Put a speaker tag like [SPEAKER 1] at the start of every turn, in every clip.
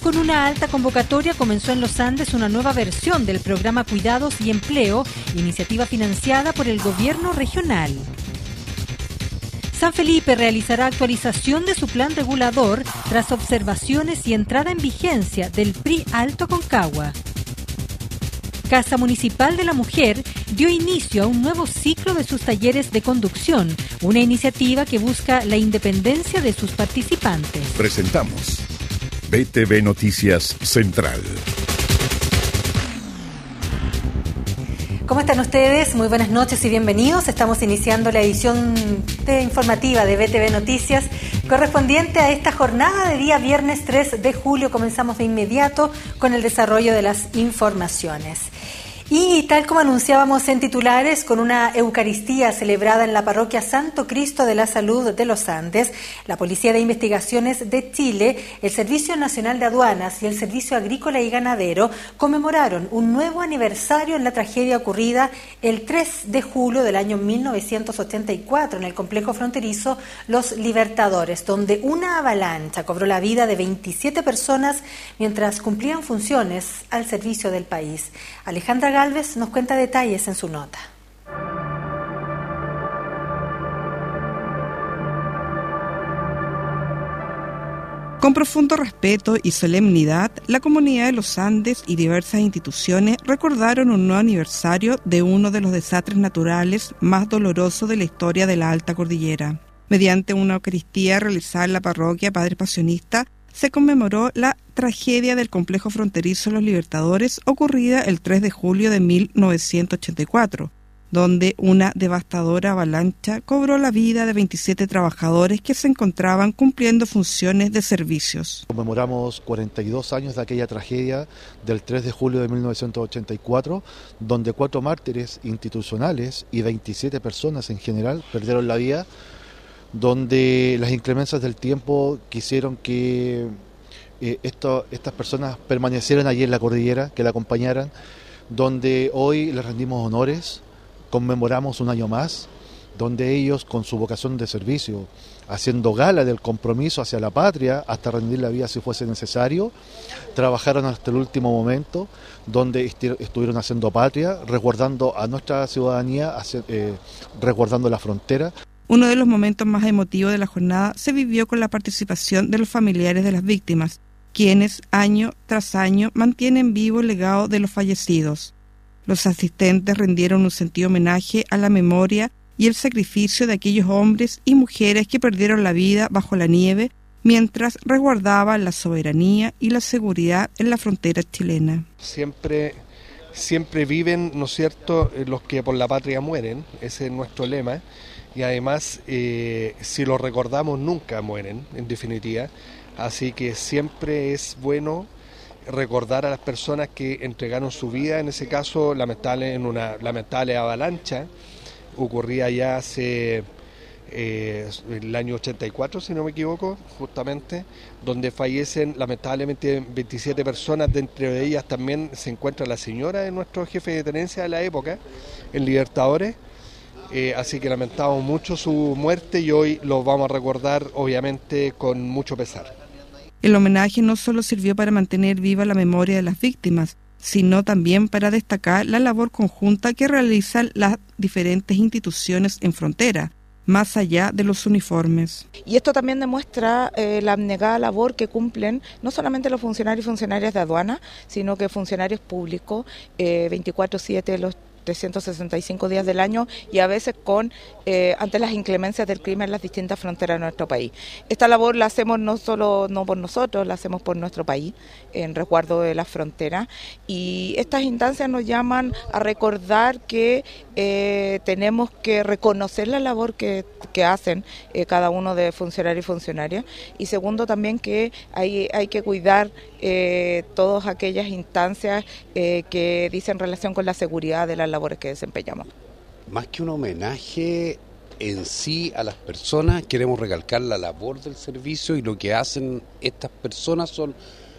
[SPEAKER 1] Con una alta convocatoria comenzó en Los Andes una nueva versión del programa Cuidados y Empleo, iniciativa financiada por el gobierno regional. San Felipe realizará actualización de su plan regulador tras observaciones y entrada en vigencia del PRI Alto Aconcagua. Casa Municipal de la Mujer dio inicio a un nuevo ciclo de sus talleres de conducción, una iniciativa que busca la independencia de sus participantes.
[SPEAKER 2] Presentamos BTV Noticias Central.
[SPEAKER 1] ¿Cómo están ustedes? Muy buenas noches y bienvenidos. Estamos iniciando la edición informativa de BTV Noticias correspondiente a esta jornada de día viernes 3 de julio. Comenzamos de inmediato con el desarrollo de las informaciones. Y tal como anunciábamos en titulares, con una Eucaristía celebrada en la parroquia Santo Cristo de la Salud de Los Andes, la Policía de Investigaciones de Chile, el Servicio Nacional de Aduanas y el Servicio Agrícola y Ganadero conmemoraron un nuevo aniversario en la tragedia ocurrida el 3 de julio del año 1984 en el complejo fronterizo Los Libertadores, donde una avalancha cobró la vida de 27 personas mientras cumplían funciones al servicio del país. Alejandra Galvez nos cuenta detalles en su nota.
[SPEAKER 3] Con profundo respeto y solemnidad, la comunidad de los Andes y diversas instituciones recordaron un nuevo aniversario de uno de los desastres naturales más dolorosos de la historia de la Alta Cordillera. Mediante una Eucaristía realizada en la parroquia Padre Pasionista, se conmemoró la tragedia del complejo fronterizo Los Libertadores ocurrida el 3 de julio de 1984, donde una devastadora avalancha cobró la vida de 27 trabajadores que se encontraban cumpliendo funciones de servicios.
[SPEAKER 4] Conmemoramos 42 años de aquella tragedia del 3 de julio de 1984, donde 4 mártires institucionales y 27 personas en general perdieron la vida, donde las inclemencias del tiempo quisieron que estas personas permanecieran allí en la cordillera, que la acompañaran, donde hoy les rendimos honores, conmemoramos un año más, donde ellos con su vocación de servicio, haciendo gala del compromiso hacia la patria, hasta rendir la vida si fuese necesario, trabajaron hasta el último momento, donde estuvieron haciendo patria, resguardando a nuestra ciudadanía, resguardando la frontera.
[SPEAKER 3] Uno de los momentos más emotivos de la jornada se vivió con la participación de los familiares de las víctimas, quienes año tras año mantienen vivo el legado de los fallecidos. Los asistentes rindieron un sentido homenaje a la memoria y el sacrificio de aquellos hombres y mujeres que perdieron la vida bajo la nieve mientras resguardaban la soberanía y la seguridad en la frontera chilena.
[SPEAKER 5] Siempre viven, ¿no es cierto?, los que por la patria mueren, ese es nuestro lema. Y además, si los recordamos, nunca mueren, en definitiva. Así que siempre es bueno recordar a las personas que entregaron su vida, en ese caso, en una lamentable avalancha, ocurría ya hace el año 84, si no me equivoco, justamente, donde fallecen lamentablemente 27 personas, dentro de ellas también se encuentra la señora de nuestro jefe de tenencia de la época, en Libertadores. Así que lamentamos mucho su muerte y hoy lo vamos a recordar obviamente con mucho pesar.
[SPEAKER 3] El homenaje no solo sirvió para mantener viva la memoria de las víctimas, sino también para destacar la labor conjunta que realizan las diferentes instituciones en frontera, más allá de los uniformes.
[SPEAKER 6] Y esto también demuestra la abnegada labor que cumplen no solamente los funcionarios y funcionarias de aduana, sino que funcionarios públicos 24/7 los 365 días del año y a veces ante las inclemencias del clima en las distintas fronteras de nuestro país. Esta labor la hacemos no por nosotros, la hacemos por nuestro país, en resguardo de las fronteras, y estas instancias nos llaman a recordar que tenemos que reconocer la labor que hacen cada uno de funcionarios y funcionarias, y segundo también que hay que cuidar todas aquellas instancias que dicen relación con la seguridad de las labores que desempeñamos.
[SPEAKER 7] Más que un homenaje en sí a las personas, queremos recalcar la labor del servicio, y lo que hacen estas personas son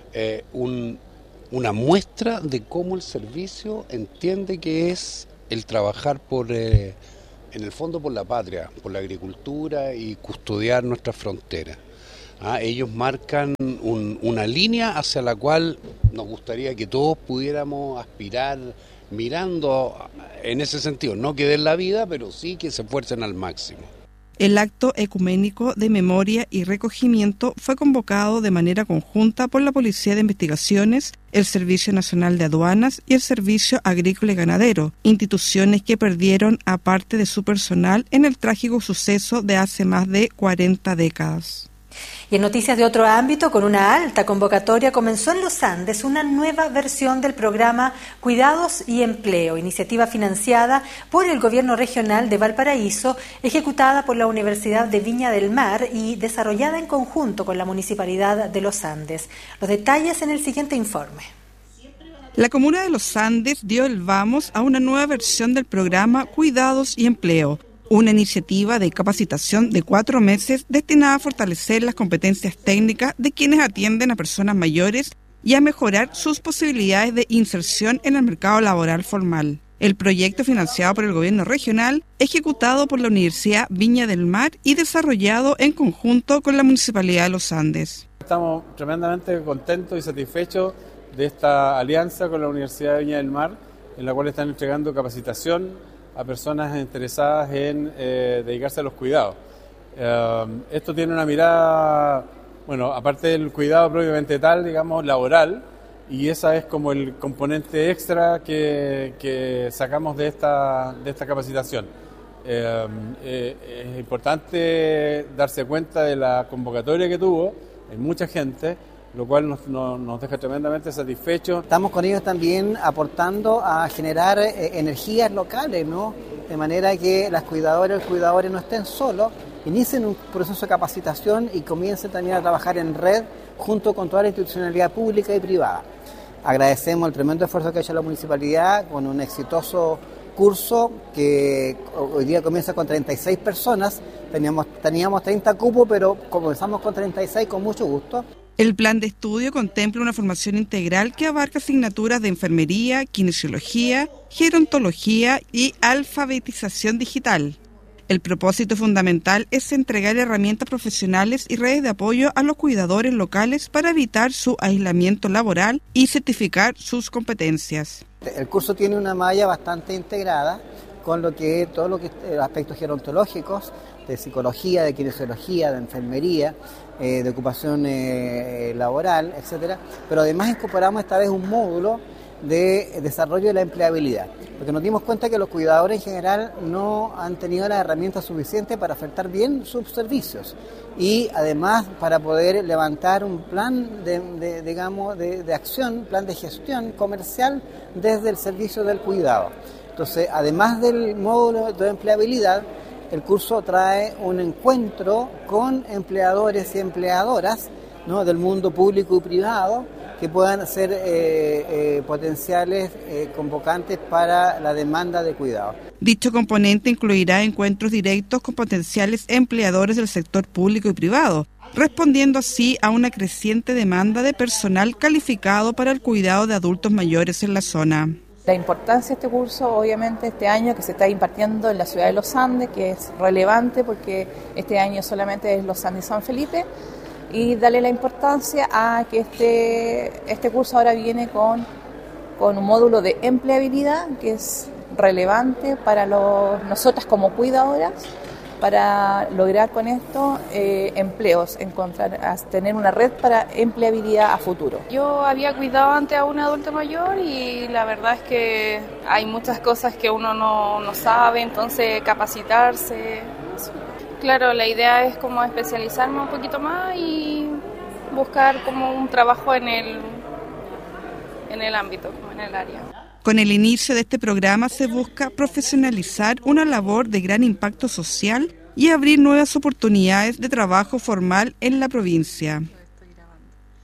[SPEAKER 7] una muestra de cómo el servicio entiende que es el trabajar en el fondo por la patria, por la agricultura y custodiar nuestras fronteras. Ellos marcan una línea hacia la cual nos gustaría que todos pudiéramos aspirar mirando en ese sentido, no que den la vida, pero sí que se esfuercen al máximo.
[SPEAKER 3] El acto ecuménico de memoria y recogimiento fue convocado de manera conjunta por la Policía de Investigaciones, el Servicio Nacional de Aduanas y el Servicio Agrícola y Ganadero, instituciones que perdieron a parte de su personal en el trágico suceso de hace más de 40 décadas.
[SPEAKER 1] Y en noticias de otro ámbito, con una alta convocatoria, comenzó en los Andes una nueva versión del programa Cuidados y Empleo, iniciativa financiada por el Gobierno Regional de Valparaíso, ejecutada por la Universidad de Viña del Mar y desarrollada en conjunto con la Municipalidad de los Andes. Los detalles en el siguiente informe.
[SPEAKER 3] La Comuna de los Andes dio el vamos a una nueva versión del programa Cuidados y Empleo, una iniciativa de capacitación de 4 meses destinada a fortalecer las competencias técnicas de quienes atienden a personas mayores y a mejorar sus posibilidades de inserción en el mercado laboral formal. El proyecto, financiado por el Gobierno Regional, ejecutado por la Universidad Viña del Mar y desarrollado en conjunto con la Municipalidad de los Andes.
[SPEAKER 8] Estamos tremendamente contentos y satisfechos de esta alianza con la Universidad de Viña del Mar, en la cual están entregando capacitación a personas interesadas en dedicarse a los cuidados. Esto tiene una mirada, bueno, aparte del cuidado propiamente tal, digamos, laboral, y esa es como el componente extra que sacamos de esta capacitación. Es importante darse cuenta de la convocatoria que tuvo, hay mucha gente, lo cual nos deja tremendamente satisfechos.
[SPEAKER 9] Estamos con ellos también aportando a generar energías locales, ¿no? De manera que las cuidadoras y los cuidadores no estén solos, inicien un proceso de capacitación y comiencen también a trabajar en red junto con toda la institucionalidad pública y privada. Agradecemos el tremendo esfuerzo que ha hecho la municipalidad con un exitoso curso que hoy día comienza con 36 personas. Teníamos 30 cupos, pero comenzamos con 36 con mucho gusto.
[SPEAKER 3] El plan de estudio contempla una formación integral que abarca asignaturas de enfermería, kinesiología, gerontología y alfabetización digital. El propósito fundamental es entregar herramientas profesionales y redes de apoyo a los cuidadores locales para evitar su aislamiento laboral y certificar sus competencias.
[SPEAKER 9] El curso tiene una malla bastante integrada con todo lo que aspectos gerontológicos, de psicología, de kinesiología, de enfermería, de ocupación laboral, etcétera. Pero además incorporamos esta vez un módulo de desarrollo de la empleabilidad, porque nos dimos cuenta que los cuidadores en general no han tenido las herramientas suficientes para ofertar bien sus servicios y además para poder levantar un plan de acción, plan de gestión comercial desde el servicio del cuidado. Entonces, además del módulo de empleabilidad, el curso trae un encuentro con empleadores y empleadoras, ¿no?, del mundo público y privado, que puedan ser potenciales convocantes para la demanda de cuidado.
[SPEAKER 3] Dicho componente incluirá encuentros directos con potenciales empleadores del sector público y privado, respondiendo así a una creciente demanda de personal calificado para el cuidado de adultos mayores en la zona.
[SPEAKER 6] La importancia de este curso, obviamente, este año que se está impartiendo en la ciudad de Los Andes, que es relevante porque este año solamente es Los Andes y San Felipe, y darle la importancia a que este curso ahora viene con un módulo de empleabilidad que es relevante para nosotras como cuidadoras, para lograr con esto empleos, tener una red para empleabilidad a futuro.
[SPEAKER 10] Yo había cuidado antes a un adulto mayor y la verdad es que hay muchas cosas que uno no sabe, entonces capacitarse. Claro, la idea es como especializarme un poquito más y buscar como un trabajo en el ámbito, en el área.
[SPEAKER 3] Con el inicio de este programa se busca profesionalizar una labor de gran impacto social y abrir nuevas oportunidades de trabajo formal en la provincia.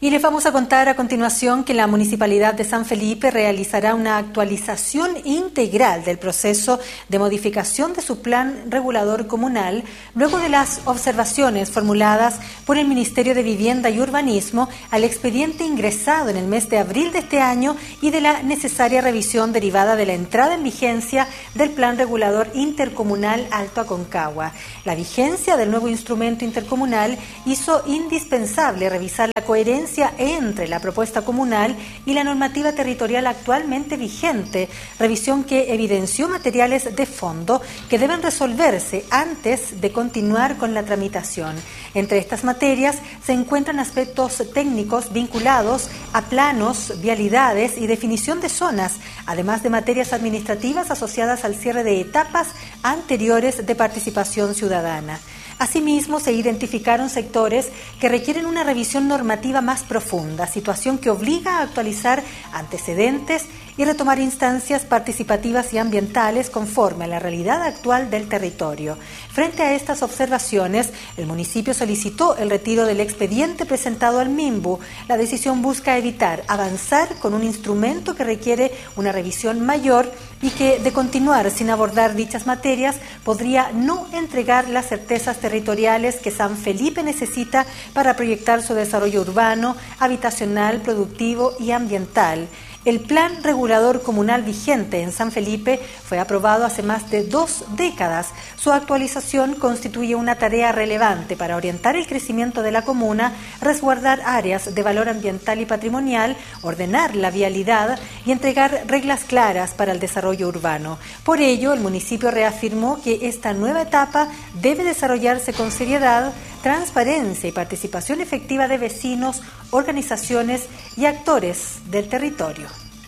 [SPEAKER 1] Y les vamos a contar a continuación que la Municipalidad de San Felipe realizará una actualización integral del proceso de modificación de su plan regulador comunal luego de las observaciones formuladas por el Ministerio de Vivienda y Urbanismo al expediente ingresado en el mes de abril de este año y de la necesaria revisión derivada de la entrada en vigencia del plan regulador intercomunal Alto Aconcagua. La vigencia del nuevo instrumento intercomunal hizo indispensable revisar la coherencia entre la propuesta comunal y la normativa territorial actualmente vigente, revisión que evidenció materiales de fondo que deben resolverse antes de continuar con la tramitación. Entre estas materias se encuentran aspectos técnicos vinculados a planos, vialidades y definición de zonas, además de materias administrativas asociadas al cierre de etapas anteriores de participación ciudadana. Asimismo, se identificaron sectores que requieren una revisión normativa más profunda, situación que obliga a actualizar antecedentes y retomar instancias participativas y ambientales conforme a la realidad actual del territorio. Frente a estas observaciones, el municipio solicitó el retiro del expediente presentado al MIMBU. La decisión busca evitar avanzar con un instrumento que requiere una revisión mayor y que, de continuar sin abordar dichas materias, podría no entregar las certezas territoriales que San Felipe necesita para proyectar su desarrollo urbano, habitacional, productivo y ambiental. El plan regulador comunal vigente en San Felipe fue aprobado hace más de 2 décadas. Su actualización constituye una tarea relevante para orientar el crecimiento de la comuna, resguardar áreas de valor ambiental y patrimonial, ordenar la vialidad y entregar reglas claras para el desarrollo urbano. Por ello, el municipio reafirmó que esta nueva etapa debe desarrollarse con seriedad, transparencia y participación efectiva de vecinos, organizaciones y actores del territorio.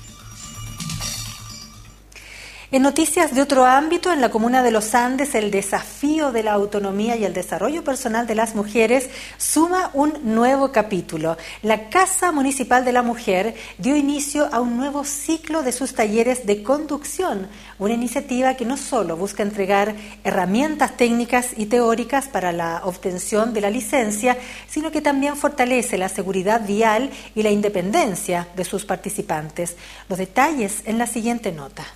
[SPEAKER 1] En noticias de otro ámbito, en la comuna de Los Andes, el desafío de la autonomía y el desarrollo personal de las mujeres suma un nuevo capítulo. La Casa Municipal de la Mujer dio inicio a un nuevo ciclo de sus talleres de conducción, una iniciativa que no solo busca entregar herramientas técnicas y teóricas para la obtención de la licencia, sino que también fortalece la seguridad vial y la independencia de sus participantes. Los detalles en la siguiente nota.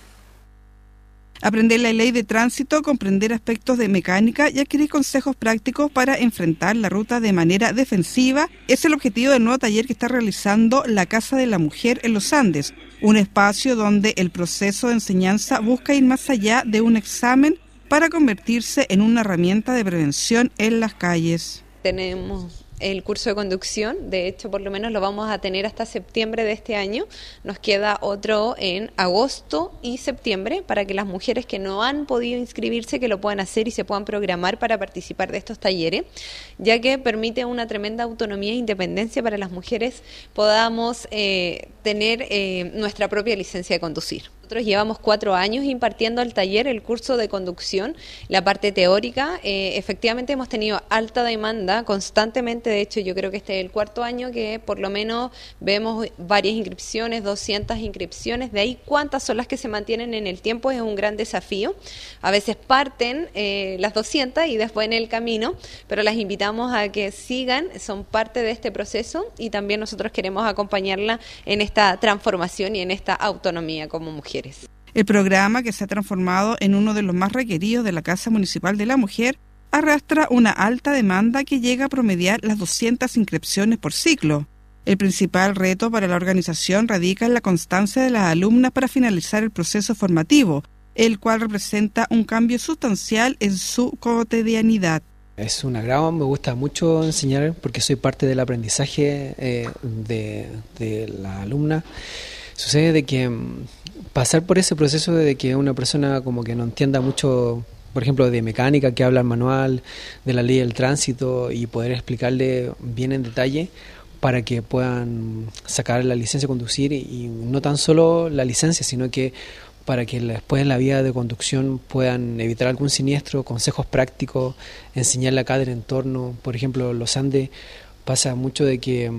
[SPEAKER 3] Aprender la ley de tránsito, comprender aspectos de mecánica y adquirir consejos prácticos para enfrentar la ruta de manera defensiva es el objetivo del nuevo taller que está realizando la Casa de la Mujer en Los Andes, un espacio donde el proceso de enseñanza busca ir más allá de un examen para convertirse en una herramienta de prevención en las calles.
[SPEAKER 11] Tenemos el curso de conducción, de hecho por lo menos lo vamos a tener hasta septiembre de este año, nos queda otro en agosto y septiembre para que las mujeres que no han podido inscribirse que lo puedan hacer y se puedan programar para participar de estos talleres, ya que permite una tremenda autonomía e independencia para las mujeres podamos tener nuestra propia licencia de conducir. Nosotros llevamos 4 años impartiendo el taller, el curso de conducción, la parte teórica. Efectivamente hemos tenido alta demanda constantemente, de hecho yo creo que este es el 4º año que por lo menos vemos varias inscripciones, 200 inscripciones, de ahí cuántas son las que se mantienen en el tiempo es un gran desafío. A veces parten las 200 y después en el camino, pero las invitamos a que sigan, son parte de este proceso y también nosotros queremos acompañarla en esta transformación y en esta autonomía como mujer.
[SPEAKER 3] El programa, que se ha transformado en uno de los más requeridos de la Casa Municipal de la Mujer, arrastra una alta demanda que llega a promediar las 200 inscripciones por ciclo. El principal reto para la organización radica en la constancia de las alumnas para finalizar el proceso formativo, el cual representa un cambio sustancial en su cotidianidad.
[SPEAKER 12] Es un agrado, me gusta mucho enseñar porque soy parte del aprendizaje de la alumna. Sucede de que pasar por ese proceso de que una persona como que no entienda mucho, por ejemplo, de mecánica, que habla el manual, de la ley del tránsito y poder explicarle bien en detalle para que puedan sacar la licencia de conducir y no tan solo la licencia, sino que para que después en la vía de conducción puedan evitar algún siniestro, consejos prácticos, enseñarle acá del entorno. Por ejemplo, Los Andes pasa mucho de que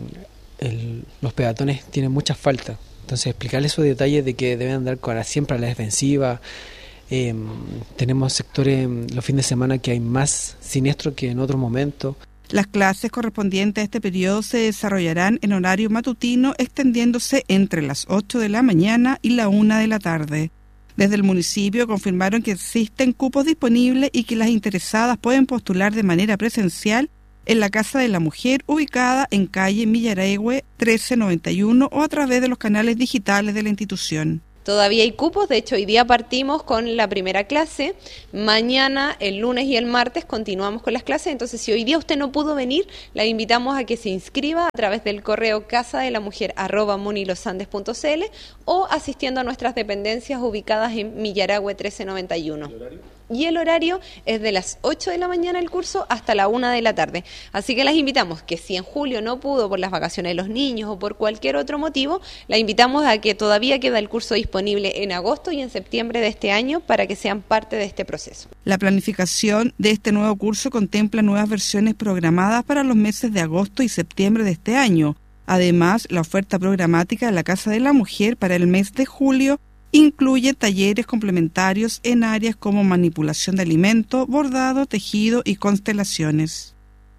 [SPEAKER 12] los peatones tienen muchas faltas. Entonces, explicarles esos detalles de que deben andar siempre a la defensiva. Tenemos sectores los fines de semana que hay más siniestros que en otros momentos.
[SPEAKER 3] Las clases correspondientes a este periodo se desarrollarán en horario matutino, extendiéndose entre las 8 de la mañana y la 1 de la tarde. Desde el municipio confirmaron que existen cupos disponibles y que las interesadas pueden postular de manera presencial en la Casa de la Mujer, ubicada en calle Millaregüe 1391, o a través de los canales digitales de la institución.
[SPEAKER 11] Todavía hay cupos, de hecho hoy día partimos con la primera clase, mañana, el lunes y el martes continuamos con las clases, entonces si hoy día usted no pudo venir, la invitamos a que se inscriba a través del correo casadelamujer@munilosandes.cl o asistiendo a nuestras dependencias ubicadas en Millaragüe 1391. Y el horario es de las 8 de la mañana el curso hasta la 1 de la tarde. Así que las invitamos que si en julio no pudo por las vacaciones de los niños o por cualquier otro motivo, la invitamos a que todavía queda el curso disponible en agosto y en septiembre de este año para que sean parte de este proceso.
[SPEAKER 3] La planificación de este nuevo curso contempla nuevas versiones programadas para los meses de agosto y septiembre de este año. Además, la oferta programática de la Casa de la Mujer para el mes de julio incluye talleres complementarios en áreas como manipulación de alimentos, bordado, tejido y constelaciones.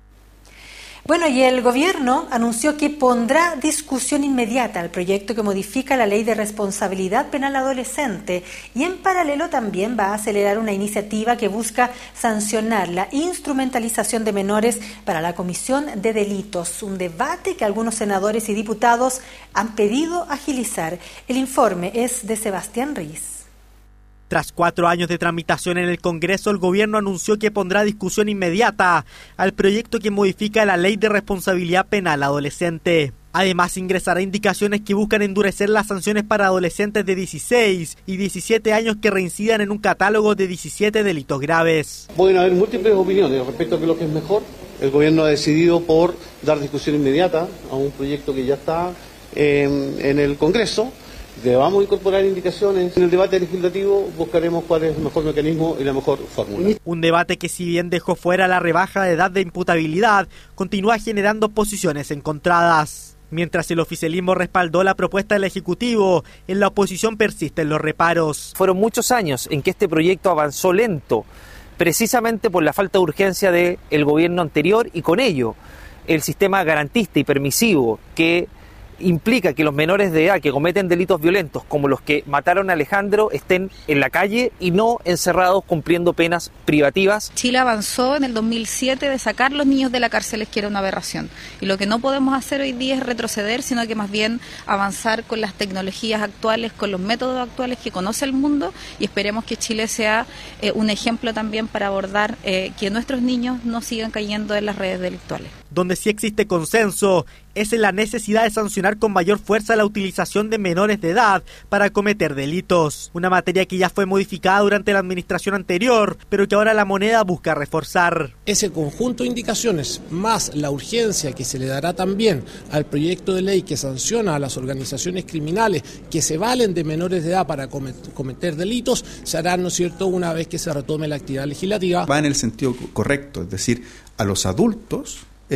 [SPEAKER 1] Bueno, y el gobierno anunció que pondrá discusión inmediata al proyecto que modifica la Ley de Responsabilidad Penal Adolescente y en paralelo también va a acelerar una iniciativa que busca sancionar la instrumentalización de menores para la comisión de delitos, un debate que algunos senadores y diputados han pedido agilizar. El informe es de Sebastián Riz.
[SPEAKER 13] Tras 4 años de tramitación en el Congreso, el gobierno anunció que pondrá discusión inmediata al proyecto que modifica la Ley de Responsabilidad Penal Adolescente. Además, ingresará indicaciones que buscan endurecer las sanciones para adolescentes de 16 y 17 años que reincidan en un catálogo de 17 delitos graves.
[SPEAKER 14] Pueden haber múltiples opiniones respecto a lo que es mejor. El gobierno ha decidido por dar discusión inmediata a un proyecto que ya está en el Congreso. Debamos incorporar indicaciones. En el debate legislativo buscaremos cuál es el mejor mecanismo y la mejor fórmula.
[SPEAKER 13] Un debate que, si bien dejó fuera la rebaja de edad de imputabilidad, continúa generando posiciones encontradas. Mientras el oficialismo respaldó la propuesta del Ejecutivo, en la oposición persisten los reparos.
[SPEAKER 15] Fueron muchos años en que este proyecto avanzó lento, precisamente por la falta de urgencia del gobierno anterior y con ello el sistema garantista y permisivo que implica que los menores de edad que cometen delitos violentos, como los que mataron a Alejandro, estén en la calle y no encerrados cumpliendo penas privativas.
[SPEAKER 16] Chile avanzó en el 2007 de sacar los niños de la cárcel, que era una aberración. Y lo que no podemos hacer hoy día es retroceder, sino que más bien avanzar con las tecnologías actuales, con los métodos actuales que conoce el mundo, y esperemos que Chile sea un ejemplo también para abordar que nuestros niños no sigan cayendo en las redes delictuales.
[SPEAKER 13] Donde sí existe consenso es en la necesidad de sancionar con mayor fuerza la utilización de menores de edad para cometer delitos. Una materia que ya fue modificada durante la administración anterior, pero que ahora la Moneda busca reforzar.
[SPEAKER 17] Ese conjunto de indicaciones, más la urgencia que se le dará también al proyecto de ley que sanciona a las organizaciones criminales que se valen de menores de edad para cometer delitos, se harán, ¿no es cierto?, una vez que se retome la actividad legislativa.
[SPEAKER 18] Va en el sentido correcto, es decir, a los adultos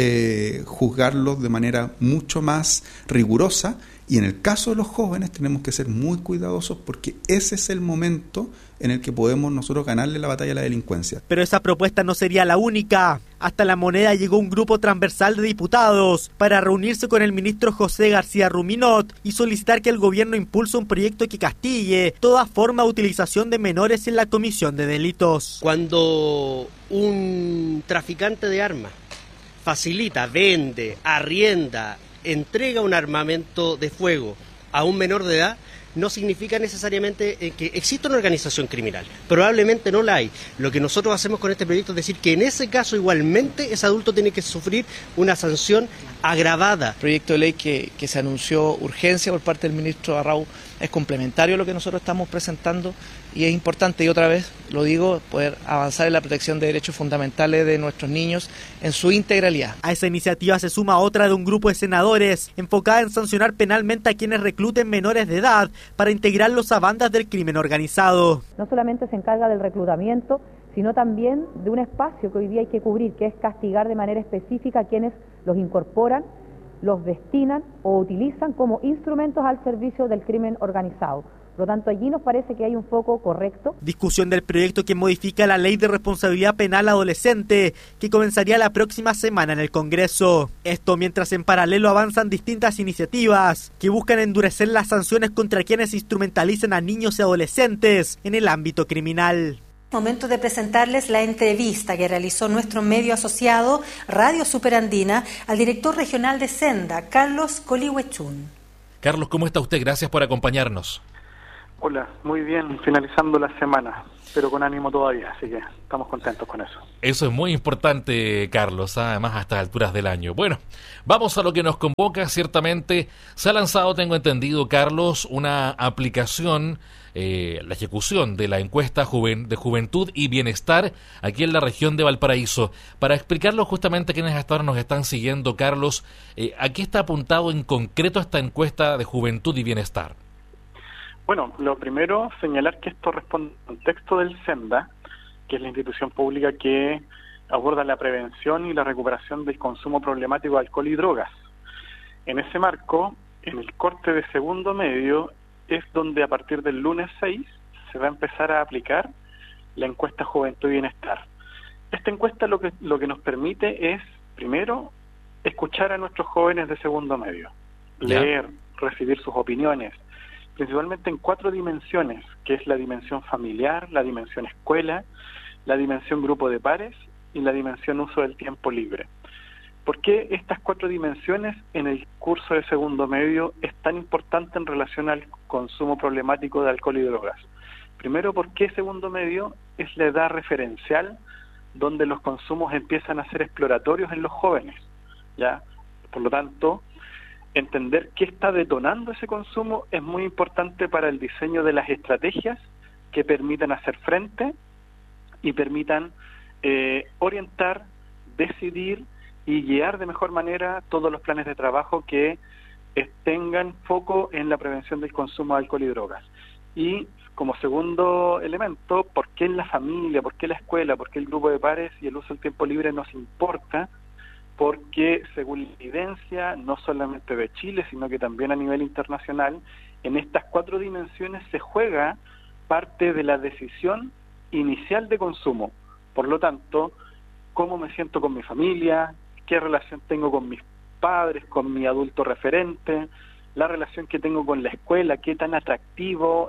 [SPEAKER 18] juzgarlos de manera mucho más rigurosa, y en el caso de los jóvenes tenemos que ser muy cuidadosos porque ese es el momento en el que podemos nosotros ganarle la batalla a la delincuencia.
[SPEAKER 13] Pero esa propuesta no sería la única. Hasta la Moneda llegó un grupo transversal de diputados para reunirse con el ministro José García Ruminot y solicitar que el gobierno impulse un proyecto que castigue toda forma de utilización de menores en la comisión de delitos.
[SPEAKER 19] Cuando un traficante de armas facilita, vende, arrienda, entrega un armamento de fuego a un menor de edad, no significa necesariamente que exista una organización criminal. Probablemente no la hay. Lo que nosotros hacemos con este proyecto es decir que en ese caso igualmente ese adulto tiene que sufrir una sanción agravada.
[SPEAKER 20] El proyecto de ley que se anunció urgencia por parte del ministro Arrau es complementario a lo que nosotros estamos presentando y es importante, y otra vez lo digo, poder avanzar en la protección de derechos fundamentales de nuestros niños en su integralidad.
[SPEAKER 13] A esa iniciativa se suma otra de un grupo de senadores enfocada en sancionar penalmente a quienes recluten menores de edad para integrarlos a bandas del crimen organizado.
[SPEAKER 21] No solamente se encarga del reclutamiento, sino también de un espacio que hoy día hay que cubrir, que es castigar de manera específica a quienes los incorporan, los destinan o utilizan como instrumentos al servicio del crimen organizado. Por lo tanto, allí nos parece que hay un foco correcto.
[SPEAKER 13] Discusión del proyecto que modifica la Ley de Responsabilidad Penal Adolescente, que comenzaría la próxima semana en el Congreso. Esto mientras en paralelo avanzan distintas iniciativas que buscan endurecer las sanciones contra quienes instrumentalizan a niños y adolescentes en el ámbito criminal.
[SPEAKER 1] Momento de presentarles la entrevista que realizó nuestro medio asociado Radio Superandina al director regional de Senda, Carlos Colihuechún.
[SPEAKER 2] Carlos, ¿cómo está usted? Gracias por acompañarnos.
[SPEAKER 22] Hola, muy bien, finalizando la semana, pero con ánimo todavía, así que estamos contentos con eso.
[SPEAKER 2] Eso es muy importante, Carlos, además a estas alturas del año. Bueno, vamos a lo que nos convoca. Ciertamente se ha lanzado, tengo entendido, Carlos, una aplicación, la ejecución de la encuesta de juventud y bienestar aquí en la región de Valparaíso. Para explicarlo justamente a quienes hasta ahora nos están siguiendo, Carlos, ¿a qué está apuntado en concreto esta encuesta de juventud y bienestar?
[SPEAKER 22] Bueno, lo primero, señalar que esto responde al contexto del SENDA, que es la institución pública que aborda la prevención y la recuperación del consumo problemático de alcohol y drogas. En ese marco, en el corte de segundo medio, es donde a partir del lunes 6 se va a empezar a aplicar la encuesta Juventud y Bienestar. Esta encuesta lo que nos permite es, primero, escuchar a nuestros jóvenes de segundo medio, leer, recibir sus opiniones, principalmente en 4 dimensiones, que es la dimensión familiar, la dimensión escuela, la dimensión grupo de pares y la dimensión uso del tiempo libre. ¿Por qué estas 4 dimensiones en el curso de segundo medio es tan importante en relación al consumo problemático de alcohol y drogas? Primero, porque segundo medio es la edad referencial donde los consumos empiezan a ser exploratorios en los jóvenes, ¿ya? Por lo tanto, entender qué está detonando ese consumo es muy importante para el diseño de las estrategias que permitan hacer frente y permitan orientar, decidir y guiar de mejor manera todos los planes de trabajo que tengan foco en la prevención del consumo de alcohol y drogas. Y como segundo elemento, ¿por qué en la familia, por qué la escuela, por qué el grupo de pares y el uso del tiempo libre nos importa? Porque según la evidencia, no solamente de Chile, sino que también a nivel internacional, en estas 4 dimensiones se juega parte de la decisión inicial de consumo. Por lo tanto, cómo me siento con mi familia, qué relación tengo con mis padres, con mi adulto referente, la relación que tengo con la escuela, qué tan atractivo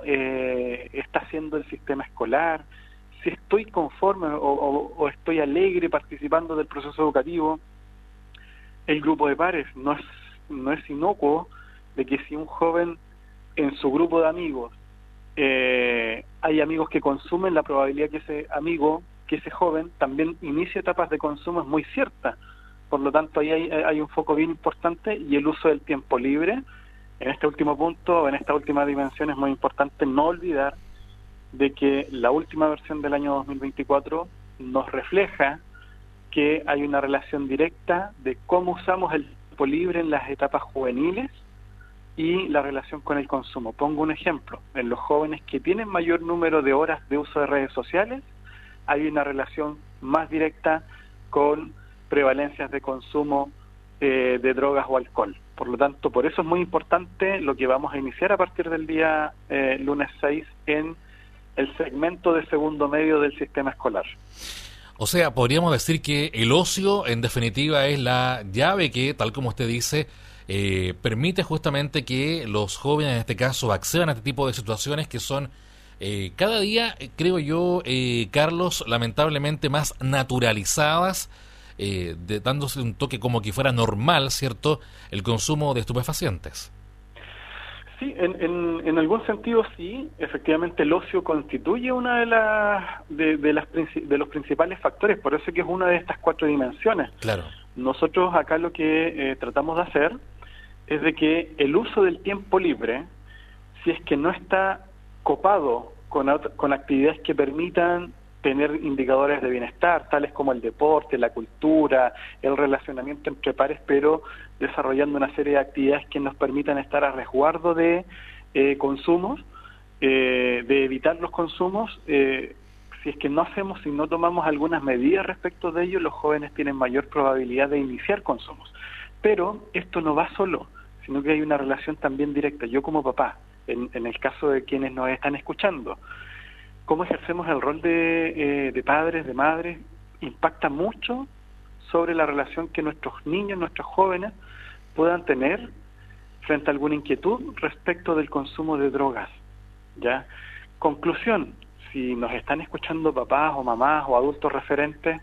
[SPEAKER 22] está siendo el sistema escolar, si estoy conforme o estoy alegre participando del proceso educativo. El grupo de pares no es inocuo de que si un joven en su grupo de amigos hay amigos que consumen, la probabilidad que ese joven también inicie etapas de consumo es muy cierta. Por lo tanto, ahí hay un foco bien importante, y el uso del tiempo libre. En este último punto, en esta última dimensión, es muy importante no olvidar de que la última versión del año 2024 nos refleja que hay una relación directa de cómo usamos el tiempo libre en las etapas juveniles y la relación con el consumo. Pongo un ejemplo. En los jóvenes que tienen mayor número de horas de uso de redes sociales, hay una relación más directa con prevalencias de consumo de drogas o alcohol. Por lo tanto, por eso es muy importante lo que vamos a iniciar a partir del día lunes 6 en el segmento de segundo medio del sistema escolar.
[SPEAKER 2] O sea, podríamos decir que el ocio, en definitiva, es la llave que, tal como usted dice, permite justamente que los jóvenes, en este caso, accedan a este tipo de situaciones que son cada día, creo yo, Carlos, lamentablemente más naturalizadas, dándose un toque como que fuera normal, ¿cierto?, el consumo de estupefacientes.
[SPEAKER 22] Sí, en algún sentido sí, efectivamente el ocio constituye una de los principales factores, por eso que es una de estas 4 dimensiones. Claro. Nosotros acá lo que tratamos de hacer es de que el uso del tiempo libre, si es que no está copado con actividades que permitan tener indicadores de bienestar, tales como el deporte, la cultura, el relacionamiento entre pares, pero desarrollando una serie de actividades que nos permitan estar a resguardo de consumos, de evitar los consumos. Si es que si no tomamos algunas medidas respecto de ello, los jóvenes tienen mayor probabilidad de iniciar consumos. Pero esto no va solo, sino que hay una relación también directa. Yo como papá, en el caso de quienes nos están escuchando. Cómo ejercemos el rol de padres, de madres, impacta mucho sobre la relación que nuestros niños, nuestros jóvenes puedan tener frente a alguna inquietud respecto del consumo de drogas, ¿ya? Conclusión, si nos están escuchando papás o mamás o adultos referentes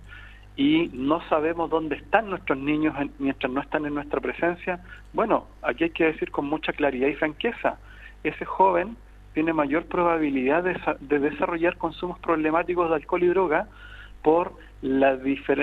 [SPEAKER 22] y no sabemos dónde están nuestros niños mientras no están en nuestra presencia, bueno, aquí hay que decir con mucha claridad y franqueza, ese joven tiene mayor probabilidad de desarrollar consumos problemáticos de alcohol y droga por la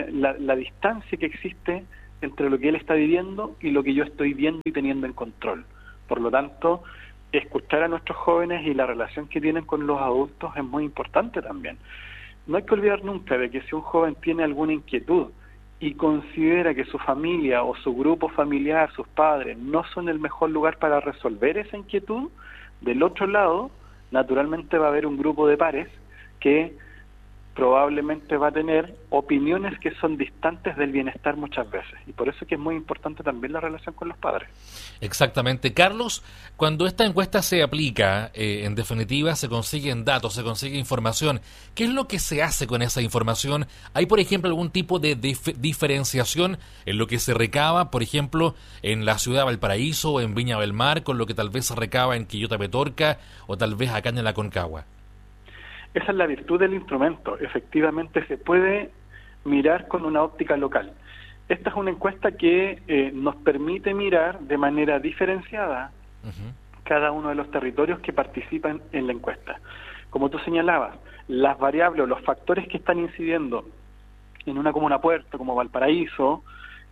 [SPEAKER 22] distancia que existe entre lo que él está viviendo y lo que yo estoy viendo y teniendo en control. Por lo tanto, escuchar a nuestros jóvenes y la relación que tienen con los adultos es muy importante también. No hay que olvidar nunca de que si un joven tiene alguna inquietud y considera que su familia o su grupo familiar, sus padres, no son el mejor lugar para resolver esa inquietud, del otro lado, naturalmente va a haber un grupo de pares que probablemente va a tener opiniones que son distantes del bienestar muchas veces. Y por eso es que es muy importante también la relación con los padres.
[SPEAKER 2] Exactamente. Carlos, cuando esta encuesta se aplica, en definitiva, se consiguen datos, se consigue información. ¿Qué es lo que se hace con esa información? ¿Hay, por ejemplo, algún tipo de diferenciación en lo que se recaba, por ejemplo, en la ciudad de Valparaíso o en Viña del Mar, con lo que tal vez se recaba en Quillota Petorca o tal vez acá en la Concagua?
[SPEAKER 22] Esa es la virtud del instrumento. Efectivamente se puede mirar con una óptica local. Esta es una encuesta que nos permite mirar de manera diferenciada cada uno de los territorios que participan en la encuesta. Como tú señalabas, las variables o los factores que están incidiendo en una comuna puerto como Valparaíso,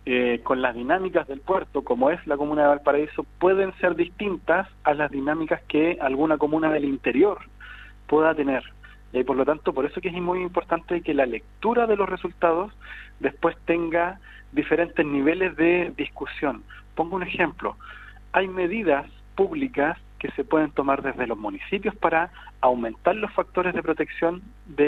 [SPEAKER 22] con las dinámicas del puerto, como es la comuna de Valparaíso, pueden ser distintas a las dinámicas que alguna comuna del interior pueda tener. Y por lo tanto, por eso que es muy importante que la lectura de los resultados después tenga diferentes niveles de discusión. Pongo un ejemplo. Hay medidas públicas que se pueden tomar desde los municipios para aumentar los factores de protección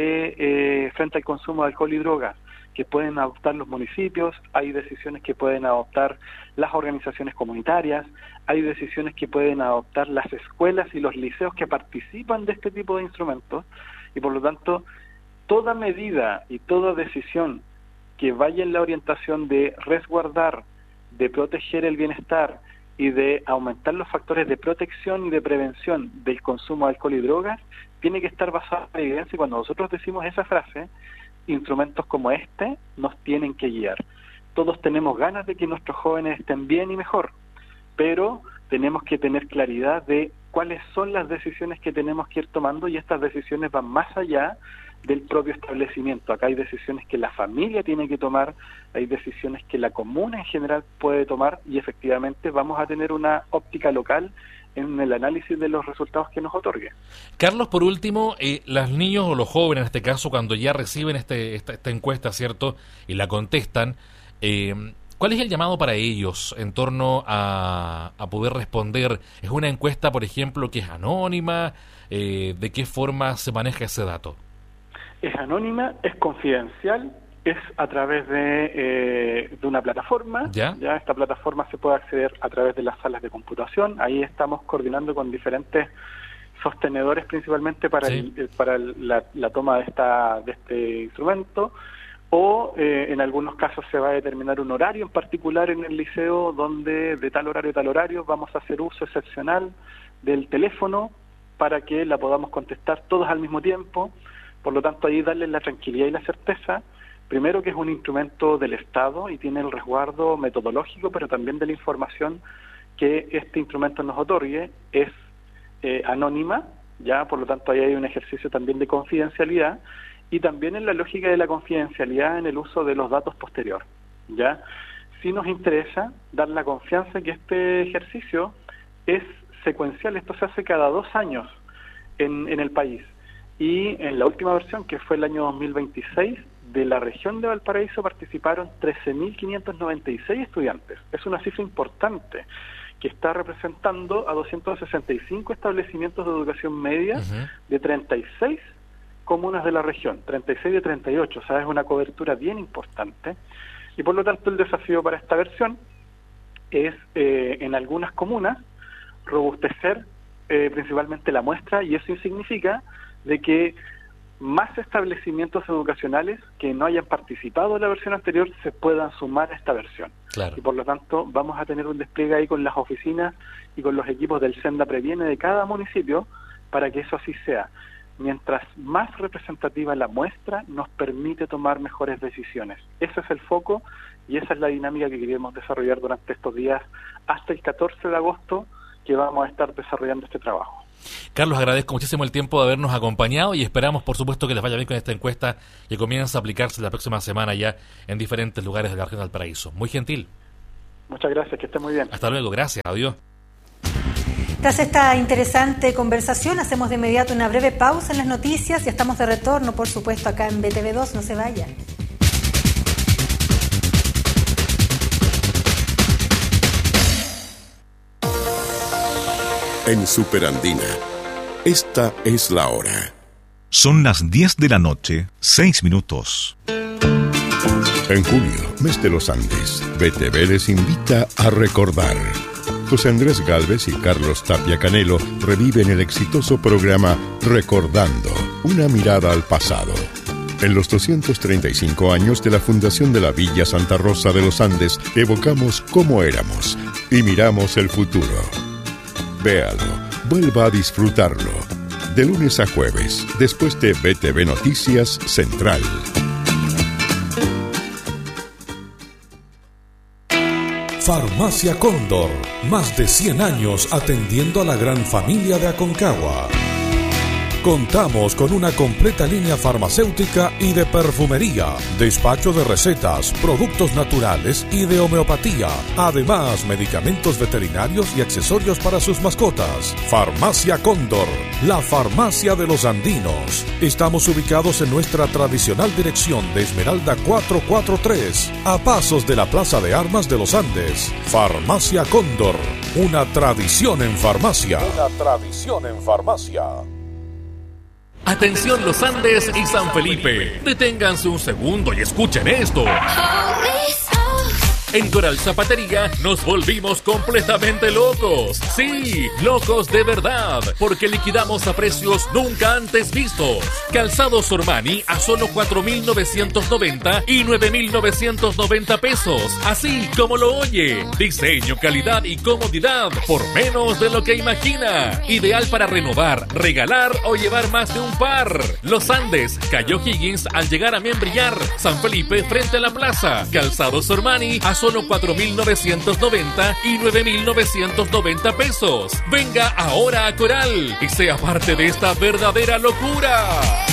[SPEAKER 22] frente al consumo de alcohol y drogas, que pueden adoptar los municipios. Hay decisiones que pueden adoptar las organizaciones comunitarias, hay decisiones que pueden adoptar las escuelas y los liceos que participan de este tipo de instrumentos. Y por lo tanto, toda medida y toda decisión que vaya en la orientación de resguardar, de proteger el bienestar y de aumentar los factores de protección y de prevención del consumo de alcohol y drogas, tiene que estar basada en evidencia. Y cuando nosotros decimos esa frase, instrumentos como este nos tienen que guiar. Todos tenemos ganas de que nuestros jóvenes estén bien y mejor, pero tenemos que tener claridad de cuáles son las decisiones que tenemos que ir tomando, y estas decisiones van más allá del propio establecimiento. Acá hay decisiones que la familia tiene que tomar, hay decisiones que la comuna en general puede tomar, y efectivamente vamos a tener una óptica local en el análisis de los resultados que nos otorgue.
[SPEAKER 2] Carlos, por último, los niños o los jóvenes en este caso, cuando ya reciben esta encuesta, ¿cierto?, y la contestan, ¿cuál es el llamado para ellos en torno a poder responder? ¿Es una encuesta, por ejemplo, que es anónima? ¿De qué forma se maneja ese dato?
[SPEAKER 22] Es anónima, es confidencial, es a través de una plataforma. ¿Ya? Esta plataforma se puede acceder a través de las salas de computación. Ahí estamos coordinando con diferentes sostenedores, principalmente para, para la toma de este instrumento. O en algunos casos se va a determinar un horario en particular en el liceo, donde de tal horario a tal horario vamos a hacer uso excepcional del teléfono para que la podamos contestar todos al mismo tiempo. Por lo tanto, ahí darles la tranquilidad y la certeza, primero que es un instrumento del Estado y tiene el resguardo metodológico, pero también de la información que este instrumento nos otorgue es anónima, ya, por lo tanto ahí hay un ejercicio también de confidencialidad, y también en la lógica de la confidencialidad en el uso de los datos posterior, ¿ya? Sí nos interesa dar la confianza que este ejercicio es secuencial. Esto se hace cada 2 años en el país, y en la última versión, que fue el año 2026, de la región de Valparaíso participaron 13.596 estudiantes. Es una cifra importante que está representando a 265 establecimientos de educación media de 36 comunas de la región, 36 de 38, o sea, es una cobertura bien importante. Y por lo tanto el desafío para esta versión es, en algunas comunas, robustecer principalmente la muestra, y eso significa de que más establecimientos educacionales que no hayan participado en la versión anterior se puedan sumar a esta versión.
[SPEAKER 2] Claro.
[SPEAKER 22] Y por lo tanto vamos a tener un despliegue ahí con las oficinas y con los equipos del Senda Previene de cada municipio para que eso así sea. Mientras más representativa la muestra, nos permite tomar mejores decisiones. Ese es el foco y esa es la dinámica que queremos desarrollar durante estos días hasta el 14 de agosto que vamos a estar desarrollando este trabajo.
[SPEAKER 2] Carlos, agradezco muchísimo el tiempo de habernos acompañado y esperamos, por supuesto, que les vaya bien con esta encuesta que comienza a aplicarse la próxima semana ya en diferentes lugares de la región del Paraíso. Muy gentil.
[SPEAKER 22] Muchas gracias, que esté muy bien.
[SPEAKER 2] Hasta luego, gracias, adiós.
[SPEAKER 1] Tras esta interesante conversación, hacemos de inmediato una breve pausa en las noticias y estamos de retorno, por supuesto, acá en BTV2. No se vayan.
[SPEAKER 4] En Superandina, esta es la hora.
[SPEAKER 5] Son las 10 de la noche, 6 minutos.
[SPEAKER 4] En julio, mes de los Andes, BTV les invita a recordar. José Andrés Gálvez y Carlos Tapia Canelo reviven el exitoso programa Recordando, una mirada al pasado. En los 235 años de la fundación de la Villa Santa Rosa de los Andes, evocamos cómo éramos y miramos el futuro. Véalo, vuelva a disfrutarlo. De lunes a jueves, después de BTV Noticias Central.
[SPEAKER 23] Farmacia Cóndor, más de 100 años atendiendo a la gran familia de Aconcagua. Contamos con una completa línea farmacéutica y de perfumería, despacho de recetas, productos naturales y de homeopatía. Además, medicamentos veterinarios y accesorios para sus mascotas. Farmacia Cóndor, la farmacia de los andinos. Estamos ubicados en nuestra tradicional dirección de Esmeralda 443, a pasos de la Plaza de Armas de los Andes. Farmacia Cóndor, una tradición en farmacia. Una tradición en farmacia.
[SPEAKER 2] Atención Los Andes y San Felipe. Deténganse un segundo y escuchen esto. En Coral Zapatería nos volvimos completamente locos. Sí, locos de verdad, porque liquidamos a precios nunca antes vistos. Calzados Ormani a solo 4.990 y 9.990 pesos. Así como lo oye. Diseño, calidad y comodidad por menos de lo que imagina. Ideal para renovar, regalar o llevar más de un par. Los Andes, Cayo Higgins al llegar a Membrillar. San Felipe frente a la plaza. Calzados Ormani a solo 4.990 y 9.990 pesos. Venga ahora a Coral y sea parte de esta verdadera locura.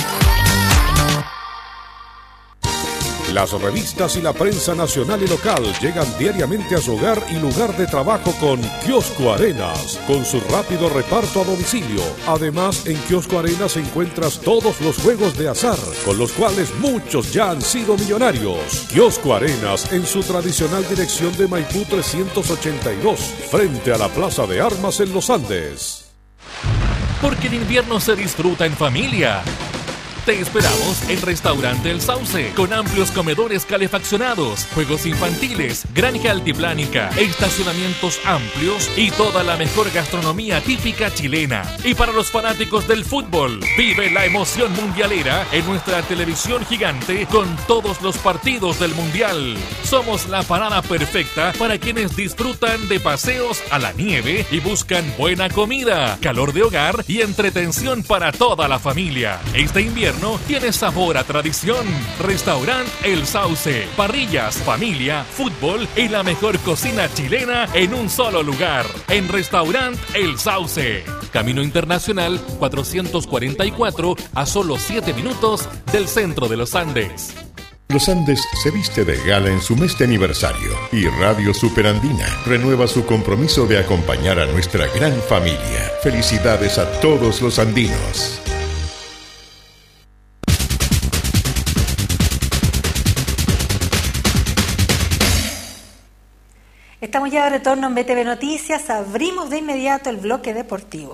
[SPEAKER 23] Las revistas y la prensa nacional y local llegan diariamente a su hogar y lugar de trabajo con Kiosco Arenas, con su rápido reparto a domicilio. Además, en Kiosco Arenas encuentras todos los juegos de azar, con los cuales muchos ya han sido millonarios. Kiosco Arenas en su tradicional dirección de Maipú 382, frente a la Plaza de Armas en Los Andes.
[SPEAKER 2] Porque el invierno se disfruta en familia. Te esperamos en Restaurante El Sauce, con amplios comedores calefaccionados, juegos infantiles, granja altiplánica, estacionamientos amplios y toda la mejor gastronomía típica chilena. Y para los fanáticos del fútbol, vive la emoción mundialera en nuestra televisión gigante con todos los partidos del Mundial. Somos la parada perfecta para quienes disfrutan de paseos a la nieve y buscan buena comida, calor de hogar y entretención para toda la familia. Este invierno tiene sabor a tradición. Restaurante El Sauce. Parrillas, familia, fútbol y la mejor cocina chilena en un solo lugar. En Restaurante El Sauce. Camino Internacional 444, a solo 7 minutos del centro de Los Andes.
[SPEAKER 4] Los Andes se viste de gala en su mes de aniversario y Radio Superandina renueva su compromiso de acompañar a nuestra gran familia. Felicidades a todos los andinos.
[SPEAKER 1] Estamos ya de retorno en BTV Noticias. Abrimos de inmediato el bloque deportivo.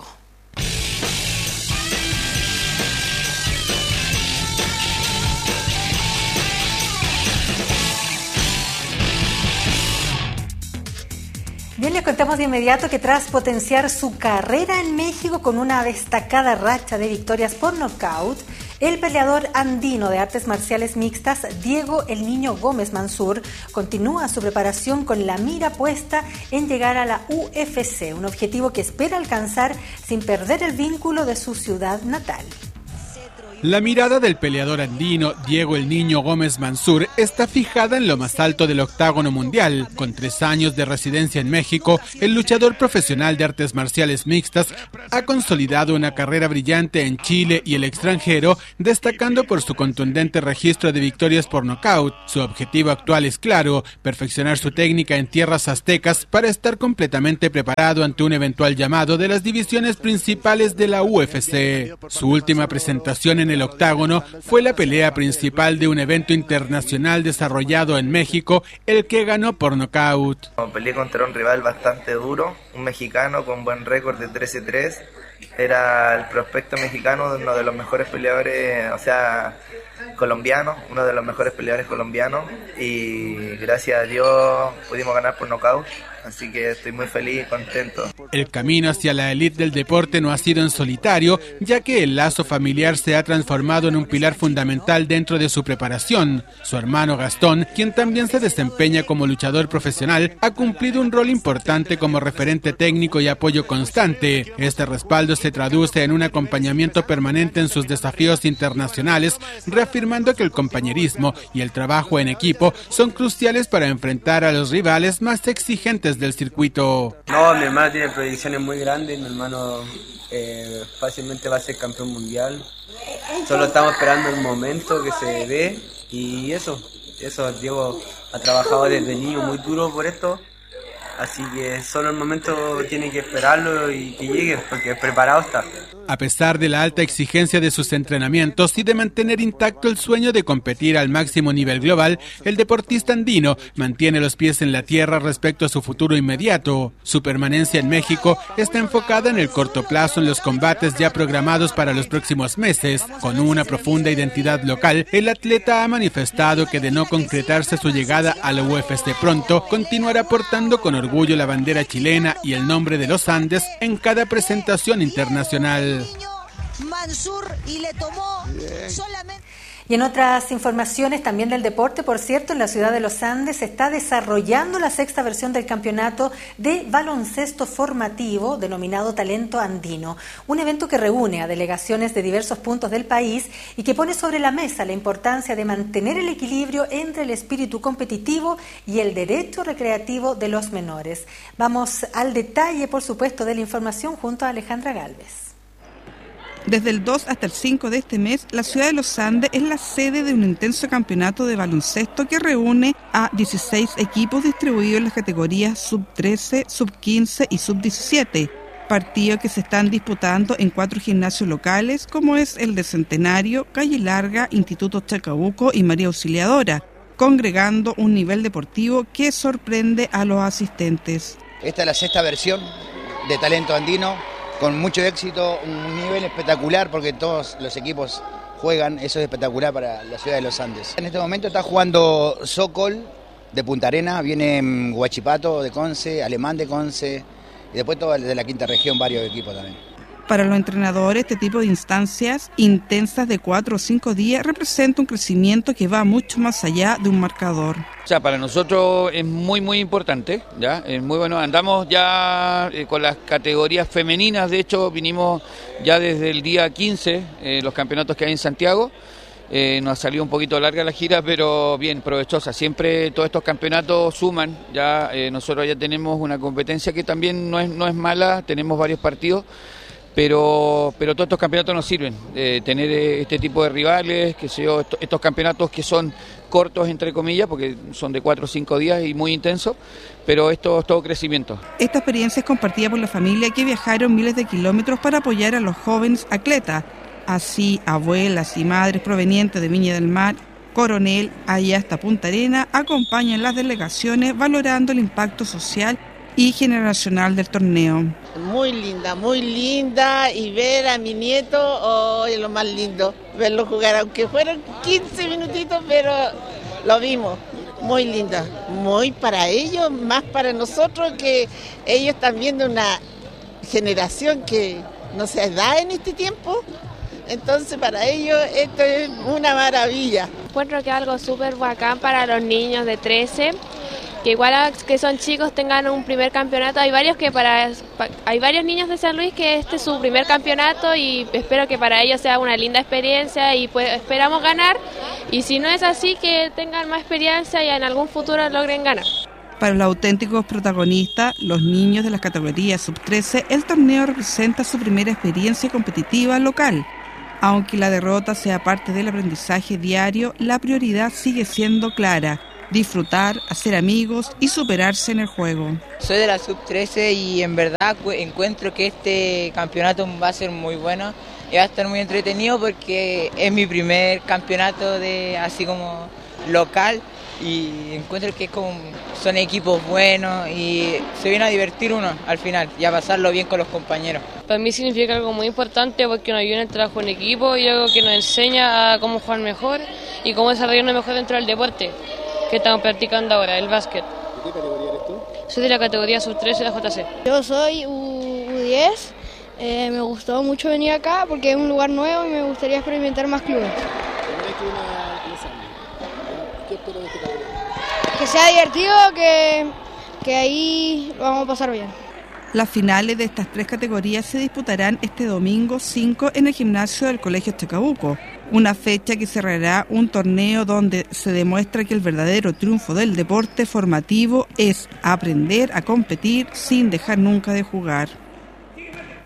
[SPEAKER 1] Bien, les contamos de inmediato que tras potenciar su carrera en México con una destacada racha de victorias por nocaut, el peleador andino de artes marciales mixtas, Diego El Niño Gómez Mansur, continúa su preparación con la mira puesta en llegar a la UFC, un objetivo que espera alcanzar sin perder el vínculo de su ciudad natal.
[SPEAKER 7] La mirada del peleador andino Diego El Niño Gómez Mansur está fijada en lo más alto del octágono mundial. Con 3 años de residencia en México, el luchador profesional de artes marciales mixtas ha consolidado una carrera brillante en Chile y el extranjero, destacando por su contundente registro de victorias por nocaut. Su objetivo actual es claro: perfeccionar su técnica en tierras aztecas para estar completamente preparado ante un eventual llamado de las divisiones principales de la UFC. Su última presentación en el octágono fue la pelea principal de un evento internacional desarrollado en México, el que ganó por nocaut.
[SPEAKER 8] Peleé contra un rival bastante duro, un mexicano con buen récord de 13-3. Era el prospecto mexicano, uno de los mejores peleadores, colombiano, uno de los mejores peleadores colombianos, y gracias a Dios pudimos ganar por nocaut. Así que estoy muy feliz y contento.
[SPEAKER 7] El camino hacia la élite del deporte no ha sido en solitario, ya que el lazo familiar se ha transformado en un pilar fundamental dentro de su preparación. Su hermano Gastón, quien también se desempeña como luchador profesional, ha cumplido un rol importante como referente técnico y apoyo constante. Este respaldo se traduce en un acompañamiento permanente en sus desafíos internacionales, reafirmando que el compañerismo y el trabajo en equipo son cruciales para enfrentar a los rivales más exigentes del circuito.
[SPEAKER 9] No, mi hermano tiene proyecciones muy grandes, mi hermano fácilmente va a ser campeón mundial. Solo estamos esperando el momento que se dé y eso Diego ha trabajado desde niño muy duro por esto, así que solo el momento tiene que esperarlo y que llegue, porque preparado está.
[SPEAKER 7] A pesar de la alta exigencia de sus entrenamientos y de mantener intacto el sueño de competir al máximo nivel global, el deportista andino mantiene los pies en la tierra respecto a su futuro inmediato. Su permanencia en México está enfocada en el corto plazo en los combates ya programados para los próximos meses. Con una profunda identidad local, el atleta ha manifestado que de no concretarse su llegada a la UFC pronto, continuará portando con orgullo la bandera chilena y el nombre de los Andes en cada presentación internacional.
[SPEAKER 1] Mansur y le tomó solamente... Y en otras informaciones también del deporte, por cierto, en la ciudad de Los Andes se está desarrollando la 6ª versión del campeonato de baloncesto formativo denominado Talento Andino, un evento que reúne a delegaciones de diversos puntos del país y que pone sobre la mesa la importancia de mantener el equilibrio entre el espíritu competitivo y el derecho recreativo de los menores. Vamos al detalle, por supuesto, de la información junto a Alejandra Galvez.
[SPEAKER 3] Desde el 2 hasta el 5 de este mes, la ciudad de Los Andes es la sede de un intenso campeonato de baloncesto que reúne a 16 equipos distribuidos en las categorías sub-13, sub-15 y sub-17. Partidos que se están disputando en 4 gimnasios locales, como es el de Centenario, Calle Larga, Instituto Chacabuco y María Auxiliadora, congregando un nivel deportivo que sorprende a los asistentes.
[SPEAKER 24] Esta es la 6ª versión de Talento Andino, con mucho éxito, un nivel espectacular porque todos los equipos juegan, eso es espectacular para la ciudad de Los Andes. En este momento está jugando Sokol de Punta Arenas, viene Huachipato de Conce, Alemán de Conce y después todo de la 5ª región, varios equipos también.
[SPEAKER 3] Para los entrenadores, este tipo de instancias intensas de 4 o 5 días representa un crecimiento que va mucho más allá de un marcador.
[SPEAKER 25] O sea, para nosotros es muy importante, ¿ya? Es muy bueno. Andamos ya con las categorías femeninas, de hecho vinimos ya desde el día 15, los campeonatos que hay en Santiago. Nos ha salido un poquito larga la gira, pero bien, provechosa. Siempre todos estos campeonatos suman. Ya nosotros ya tenemos una competencia que también no es mala, tenemos varios partidos. Pero todos estos campeonatos nos sirven, tener este tipo de rivales, estos campeonatos que son cortos, entre comillas, porque son de 4 o 5 días y muy intensos, pero esto es todo crecimiento.
[SPEAKER 3] Esta experiencia es compartida por la familia que viajaron miles de kilómetros para apoyar a los jóvenes atletas. Así, abuelas y madres provenientes de Viña del Mar, Coronel, allá hasta Punta Arenas, acompañan las delegaciones valorando el impacto social y generacional del torneo.
[SPEAKER 26] Muy linda, y ver a mi nieto, es lo más lindo, verlo jugar, aunque fueron 15 minutitos, pero lo vimos. Muy linda, muy para ellos, más para nosotros, que ellos están viendo una generación que no se da en este tiempo. Entonces para ellos esto es una maravilla.
[SPEAKER 6] Encuentro que es algo súper bacán para los niños de 13, que igual que son chicos tengan un primer campeonato. Hay varios niños de San Luis que este es su primer campeonato y espero que para ellos sea una linda experiencia y pues esperamos ganar. Y si no es así, que tengan más experiencia y en algún futuro logren ganar.
[SPEAKER 3] Para los auténticos protagonistas, los niños de las categorías sub-13, el torneo representa su primera experiencia competitiva local. Aunque la derrota sea parte del aprendizaje diario, la prioridad sigue siendo clara: disfrutar, hacer amigos y superarse en el juego.
[SPEAKER 10] Soy de la sub-13 y en verdad encuentro que este campeonato va a ser muy bueno y va a estar muy entretenido porque es mi primer campeonato de así como local y encuentro que son equipos buenos y se viene a divertir uno al final y a pasarlo bien con los compañeros.
[SPEAKER 6] Para mí significa algo muy importante porque nos ayuda en el trabajo en equipo y algo que nos enseña a cómo jugar mejor y cómo desarrollarnos mejor dentro del deporte que estamos practicando ahora, el básquet.
[SPEAKER 11] ¿De qué categoría eres tú?
[SPEAKER 6] Soy de la categoría sub-13 de la JC.
[SPEAKER 12] Yo soy U10, me gustó mucho venir acá porque es un lugar nuevo y me gustaría experimentar más clubes.
[SPEAKER 11] ¿Qué esperas de este campeonato?
[SPEAKER 12] Que sea divertido, que ahí lo vamos a pasar bien.
[SPEAKER 3] Las finales de estas 3 categorías se disputarán este domingo 5 en el gimnasio del Colegio Chacabuco, una fecha que cerrará un torneo donde se demuestra que el verdadero triunfo del deporte formativo es aprender a competir sin dejar nunca de jugar.